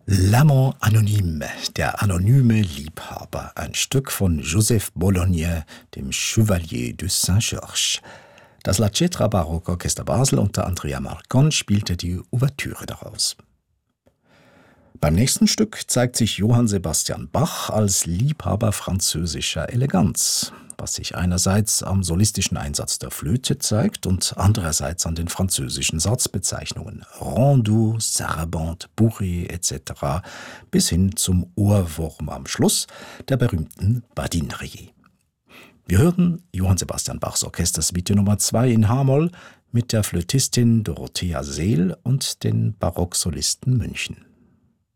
L'amant anonyme, der anonyme Liebhaber, ein Stück von Joseph Bologne, dem Chevalier de Saint-Georges. Das La Cetra Barockorchester Basel unter Andrea Marcon spielte die Ouvertüre daraus. Beim nächsten Stück zeigt sich Johann Sebastian Bach als Liebhaber französischer Eleganz, was sich einerseits am solistischen Einsatz der Flöte zeigt und andererseits an den französischen Satzbezeichnungen Rondeau, Sarabande, Bourrée etc. bis hin zum Ohrwurm am Schluss, der berühmten Badinerie. Wir hören Johann Sebastian Bachs Orchestersuite Nummer 2 in H-Moll mit der Flötistin Dorothea Seel und den Barocksolisten München.